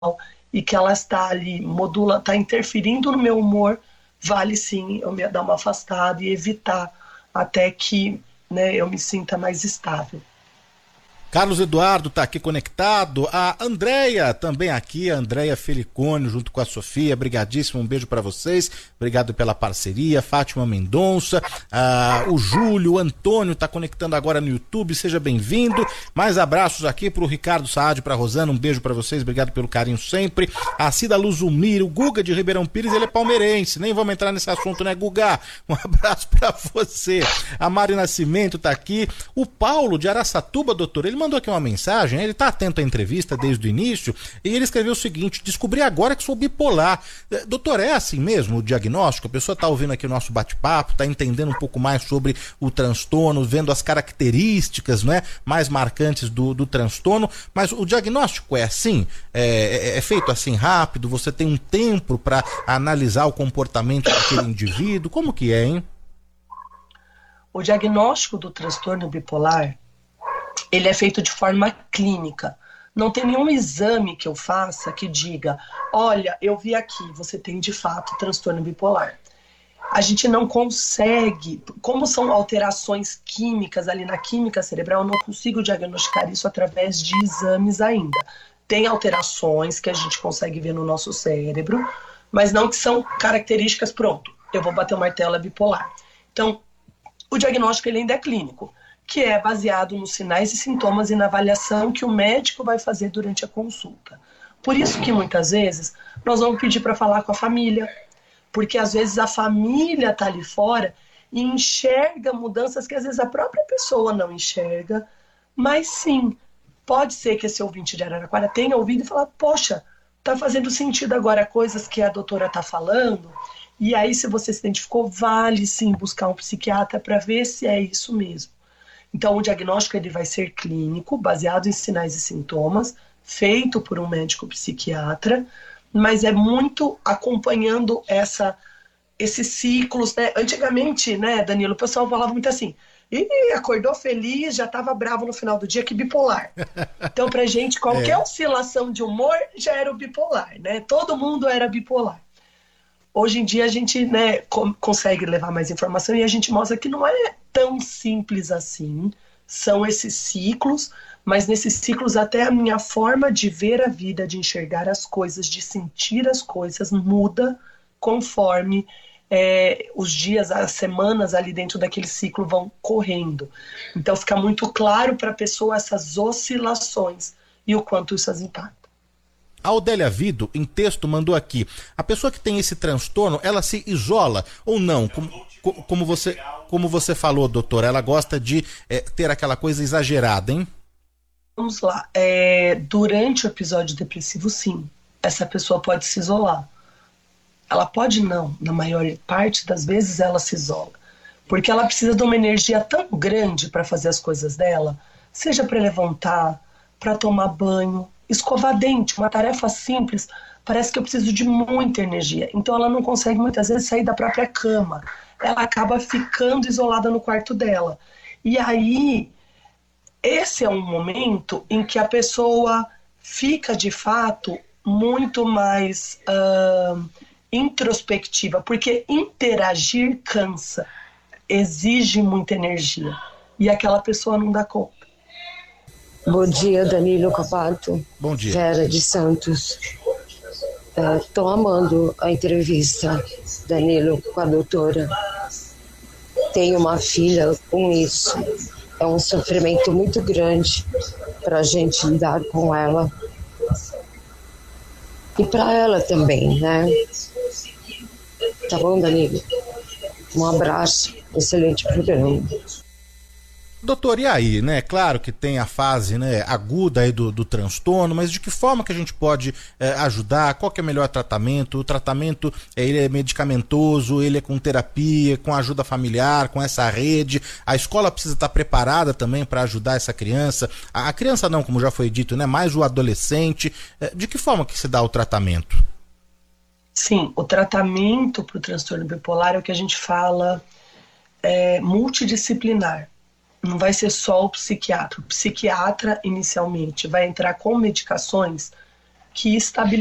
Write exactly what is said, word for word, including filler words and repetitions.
e que ela está ali, modula, está interferindo no meu humor, vale sim eu me dar uma afastada e evitar até que, né, eu me sinta mais estável. Carlos Eduardo está aqui conectado, a Andréia também aqui, a Andréia Felicone junto com a Sofia, brigadíssimo, um beijo para vocês, obrigado pela parceria, Fátima Mendonça, ah, o Júlio, o Antônio está conectando agora no YouTube, seja bem-vindo, mais abraços aqui para o Ricardo Saad, para a Rosana, um beijo para vocês, obrigado pelo carinho sempre, a Cida Luzumir, o Guga de Ribeirão Pires, ele é palmeirense, nem vamos entrar nesse assunto, né, Guga? Um abraço para você, a Mari Nascimento está aqui, o Paulo de Araçatuba, doutor, ele mandou aqui uma mensagem, ele está atento à entrevista desde o início, e ele escreveu o seguinte: descobri agora que sou bipolar. Doutor, é assim mesmo o diagnóstico? A pessoa está ouvindo aqui o nosso bate-papo, está entendendo um pouco mais sobre o transtorno, vendo as características, né, mais marcantes do, do transtorno, mas o diagnóstico é assim? É, é, é feito assim rápido? Você tem um tempo para analisar o comportamento daquele indivíduo? Como que é, hein? O diagnóstico do transtorno bipolar, ele é feito de forma clínica. Não tem nenhum exame que eu faça que diga, olha, eu vi aqui, você tem de fato transtorno bipolar. A gente não consegue, como são alterações químicas ali na química cerebral, eu não consigo diagnosticar isso através de exames ainda. Tem alterações que a gente consegue ver no nosso cérebro, mas não que são características, pronto, eu vou bater o martelo, é bipolar. Então, o diagnóstico ele ainda é clínico, que é baseado nos sinais e sintomas e na avaliação que o médico vai fazer durante a consulta. Por isso que muitas vezes nós vamos pedir para falar com a família, porque às vezes a família está ali fora e enxerga mudanças que às vezes a própria pessoa não enxerga, mas sim, pode ser que esse ouvinte de Araraquara tenha ouvido e falar, poxa, está fazendo sentido agora coisas que a doutora está falando, e aí se você se identificou, vale sim buscar um psiquiatra para ver se é isso mesmo. Então, o diagnóstico ele vai ser clínico, baseado em sinais e sintomas, feito por um médico psiquiatra, mas é muito acompanhando essa, esses ciclos, né? Antigamente, né, Danilo, o pessoal falava muito assim, ih, acordou feliz, já estava bravo no final do dia, que bipolar. Então, pra gente, qualquer É. oscilação de humor já era o bipolar, né? Todo mundo era bipolar. Hoje em dia a gente, né, com, consegue levar mais informação e a gente mostra que não é tão simples assim, são esses ciclos, mas nesses ciclos até a minha forma de ver a vida, de enxergar as coisas, de sentir as coisas muda conforme é, os dias, as semanas ali dentro daquele ciclo vão correndo. Então fica muito claro para a pessoa essas oscilações e o quanto isso as impacta. A Odélia Vido, em texto, mandou aqui: a pessoa que tem esse transtorno, ela se isola ou não? Como, como, você, como você falou, doutora, ela gosta de é, ter aquela coisa exagerada, hein? Vamos lá. É, durante o episódio depressivo, sim, essa pessoa pode se isolar. Ela pode não, na maior parte das vezes ela se isola. Porque ela precisa de uma energia tão grande para fazer as coisas dela, seja para levantar, para tomar banho, escovar dente, uma tarefa simples, parece que eu preciso de muita energia. Então ela não consegue muitas vezes sair da própria cama. Ela acaba ficando isolada no quarto dela. E aí, esse é um momento em que a pessoa fica, de fato, muito mais uh, introspectiva, porque interagir cansa, exige muita energia. E aquela pessoa não dá conta. Bom dia, Danilo Capato. Bom dia. Vera de Santos. Estou é, amando a entrevista, Danilo, com a doutora. Tenho uma filha com isso. É um sofrimento muito grande para a gente lidar com ela. E para ela também, né? Tá bom, Danilo? Um abraço, excelente programa. Doutor, e aí, né? Claro que tem a fase, né, aguda aí do, do transtorno, mas de que forma que a gente pode é, ajudar? Qual que é o melhor tratamento? O tratamento é, ele é medicamentoso, ele é com terapia, com ajuda familiar, com essa rede. A escola precisa estar preparada também para ajudar essa criança. A, a criança não, como já foi dito, né? Mais o adolescente. É, de que forma que se dá o tratamento? Sim, o tratamento para o transtorno bipolar é o que a gente fala é, multidisciplinar. Não vai ser só o psiquiatra. O psiquiatra, inicialmente, vai entrar com medicações que estabiliza